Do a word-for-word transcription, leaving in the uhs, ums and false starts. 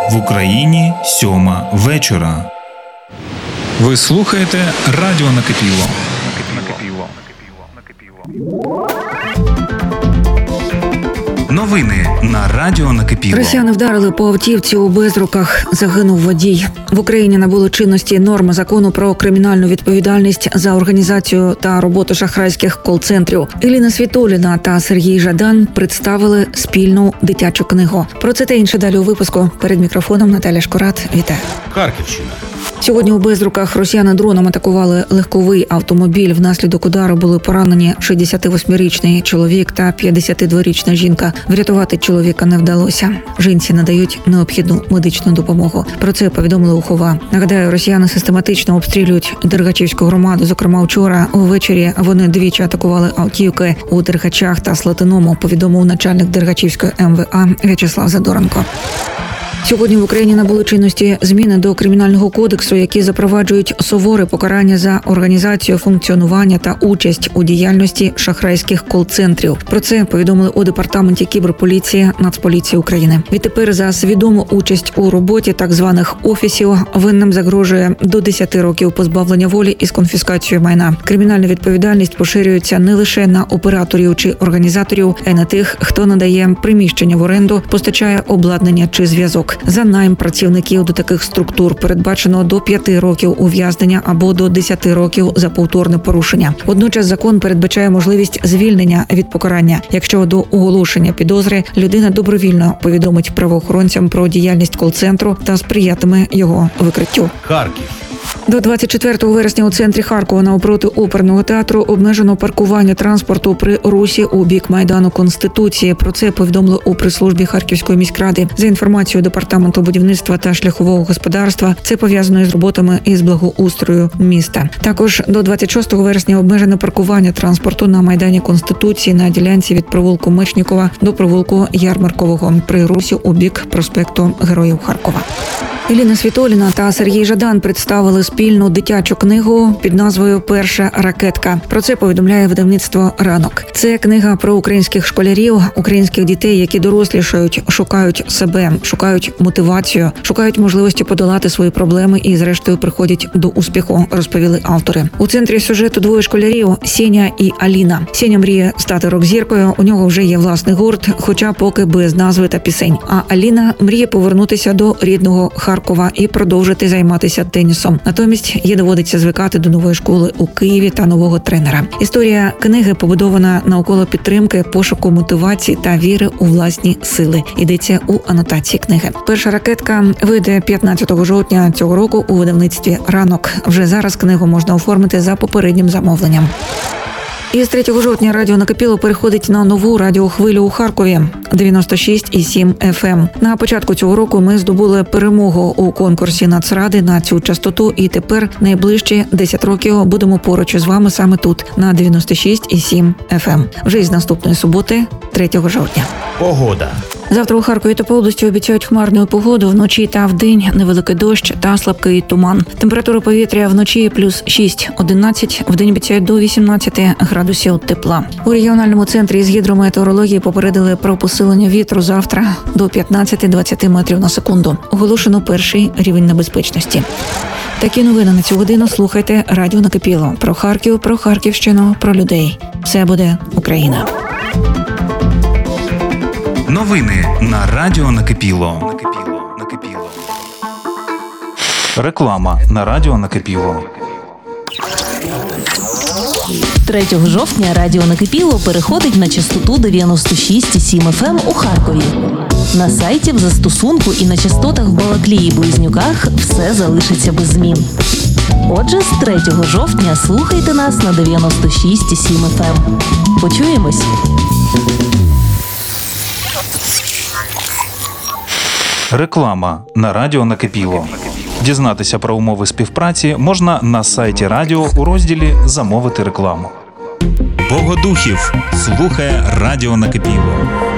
В Україні сьома вечора. Ви слухаєте Радіо Накипіло. Новини на Радіо Накипіло. Росіяни вдарили по автівці у Безруках. Загинув водій. В Україні набули чинності норми закону про кримінальну відповідальність за організацію та роботу шахрайських кол-центрів. Еліна Світоліна та Сергій Жадан представили спільну дитячу книгу. Про це та інше далі у випуску. Перед мікрофоном Наталя Шкорат. Вітаю. Харківщина. Сьогодні у Безруках росіяни дроном атакували легковий автомобіль. Внаслідок удару були поранені шістдесятивосьмирічний чоловік та п'ятдесятидворічна жінка. Врятувати чоловіка не вдалося. Жінці надають необхідну медичну допомогу. Про це повідомили у Хова. Нагадаю, росіяни систематично обстрілюють Дергачівську громаду. Зокрема, вчора увечері вони двічі атакували автівки у Дергачах та Слатиному, повідомив начальник Дергачівської ем ве а В'ячеслав Задоренко. Сьогодні в Україні набули чинності зміни до Кримінального кодексу, які запроваджують суворе покарання за організацію, функціонування та участь у діяльності шахрайських кол-центрів. Про це повідомили у департаменті кіберполіції Нацполіції України. Відтепер за свідому участь у роботі так званих офісів винним загрожує до десяти років позбавлення волі із конфіскацією майна. Кримінальна відповідальність поширюється не лише на операторів чи організаторів, а й на тих, хто надає приміщення в оренду, постачає обладнання чи зв'язок. За найм працівників до таких структур передбачено до п'яти років ув'язнення або до десяти років за повторне порушення. Водночас закон передбачає можливість звільнення від покарання, якщо до оголошення підозри людина добровільно повідомить правоохоронцям про діяльність кол-центру та сприятиме його викриттю. Харків. До двадцять четвертого вересня у центрі Харкова навпроти оперного театру обмежено паркування транспорту при русі у бік Майдану Конституції. Про це повідомили у прес-службі Харківської міськради. За інформацією Департаменту будівництва та шляхового господарства, це пов'язано із роботами із благоустрою міста. Також до двадцять шостого вересня обмежено паркування транспорту на Майдані Конституції на ділянці від провулку Мечнікова до провулку Ярмаркового при русі у бік проспекту Героїв Харкова. Еліна Світоліна та Сергій Жадан представили спільну дитячу книгу під назвою «Перша ракетка». Про це повідомляє видавництво «Ранок». Це книга про українських школярів, українських дітей, які дорослішають, шукають себе, шукають мотивацію, шукають можливості подолати свої проблеми і, зрештою, приходять до успіху, розповіли автори. У центрі сюжету двоє школярів – Сеня і Аліна. Сеня мріє стати рок-зіркою, у нього вже є власний гурт, хоча поки без назви та пісень. А Аліна мріє повернутися до рідного Харкова і продовжити займатися тенісом. Натомість їй доводиться звикати до нової школи у Києві та нового тренера. Історія книги побудована навколо підтримки, пошуку мотивації та віри у власні сили. Йдеться у анотації книги. Перша ракетка вийде п'ятнадцятого жовтня цього року у видавництві «Ранок». Вже зараз книгу можна оформити за попереднім замовленням. І з третього жовтня Радіо Накипіло переходить на нову радіохвилю у Харкові – дев'яносто шість і сім еф ем. На початку цього року ми здобули перемогу у конкурсі Нацради на цю частоту, і тепер найближчі десять років будемо поруч із вами саме тут, на дев'яносто шість і сім еф ем. Вже із наступної суботи, третього жовтня. Погода. Завтра у Харкові та по області обіцяють хмарну погоду, вночі та вдень невеликий дощ та слабкий туман. Температура повітря вночі плюс шість - одинадцять, вдень обіцяють до вісімнадцяти градусів тепла. У регіональному центрі з гідрометеорології попередили про посилення вітру завтра до п'ятнадцяти - двадцяти метрів на секунду. Оголошено перший рівень небезпечності. Такі новини на цю годину слухайте Радіо Накипіло. Про Харків, про Харківщину, про людей. Все буде Україна. Новини на Радіо Накипіло. Реклама на Радіо Накипіло. третього жовтня Радіо Накипіло переходить на частоту дев'яносто шість і сім еф ем у Харкові. На сайті, в застосунку і на частотах в Балаклії і Близнюках все залишиться без змін. Отже, з третього жовтня слухайте нас на дев'яносто шість і сім еф ем. Почуємось! Реклама на Радіо Накипіло. Дізнатися про умови співпраці можна на сайті радіо у розділі «Замовити рекламу». Богодухів слухає Радіо Накипіло.